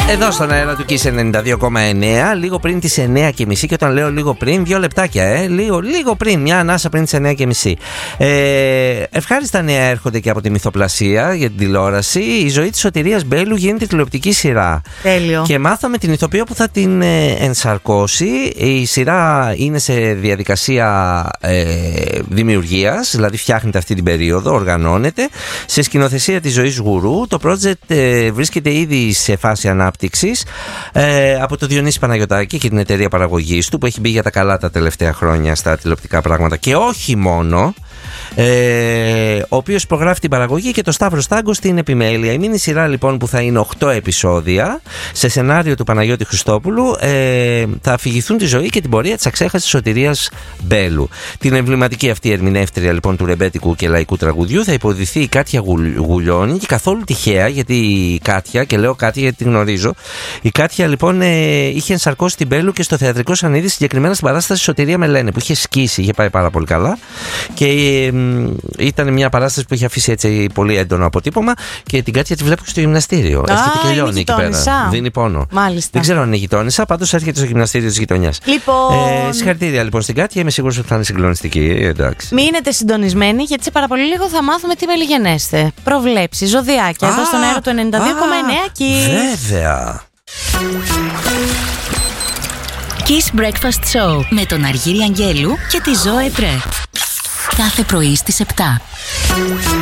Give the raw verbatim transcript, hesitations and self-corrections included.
Εδώ στον αέρα του Kiss ενενήντα δύο κόμμα εννέα, λίγο πριν τις εννέα και μισή. Και όταν λέω λίγο πριν, δύο λεπτάκια, ε, λίγο, λίγο πριν, μια ανάσα πριν τις εννέα και μισή. Ε, ευχάριστα νέα έρχονται και από τη μυθοπλασία για την τηλεόραση. Η ζωή της Σωτηρίας Μπέλου γίνεται τηλεοπτική σειρά. Τέλειο. Και μάθαμε την ηθοποιό που θα την ε, ενσαρκώσει. Η σειρά είναι σε διαδικασία ε, δημιουργίας, δηλαδή φτιάχνεται αυτή την περίοδο, οργανώνεται. Σε σκηνοθεσία της Ζωής Γουρού. Το project ε, βρίσκεται ήδη σε φάση ανάπτυξης. Ε, από το Διονύση Παναγιωτάκη και την εταιρεία παραγωγής του, που έχει μπει για τα καλά τα τελευταία χρόνια στα τηλεοπτικά πράγματα και όχι μόνο, ε, ο οποίος προγράφει την παραγωγή, και το Σταύρο Στάγκο στην επιμέλεια. Η μίνι σειρά λοιπόν, που θα είναι οκτώ επεισόδια σε σενάριο του Παναγιώτη Χριστόπουλου, ε, θα αφηγηθούν τη ζωή και την πορεία της αξέχαστης Σωτηρίας Μπέλου. Την εμβληματική αυτή ερμηνεύτρια λοιπόν του ρεμπέτικου και λαϊκού τραγουδιού θα υποδηθεί η Κάτια Γουλιώνη, και καθόλου τυχαία, γιατί η Κάτια, και λέω Κάτια γιατί την γνωρίζω, η Κάτια λοιπόν ε, είχε ενσαρκώσει την Μπέλου και στο θεατρικό σανίδι, συγκεκριμένα στην παράσταση Σωτηρία με λένε, που είχε σκίσει, είχε πάει πάρα πολύ καλά, και ε, ήταν μια παράσταση που είχε αφήσει έτσι πολύ έντονο αποτύπωμα, και την Κάτια τη βλέπω και στο γυμναστήριο. Έρχεται και λιώνει εκεί πέρα. Δίνει πόνο. Μάλιστα. Δεν ξέρω αν είναι γειτόνισσα, πάντως έρχεται στο γυμναστήριο της γειτονιάς. Λοιπόν... Ε, συγχαρητήρια λοιπόν στην Κάτια, είμαι σίγουρος ότι θα είναι συγκλονιστική. Εντάξει. Μείνετε συντονισμένοι, γιατί σε πάρα πολύ λίγο θα μάθουμε τι μελιγενέστε. Προβλέψει, ζωδιάκια, εδώ στον αέρα του ενενήντα δύο κόμμα εννέα Kiss. Βέβαια. Kiss Breakfast Show με τον Αργύρη Αγγέλου και τη Ζώε Πρέ. Κάθε πρωί στις επτά.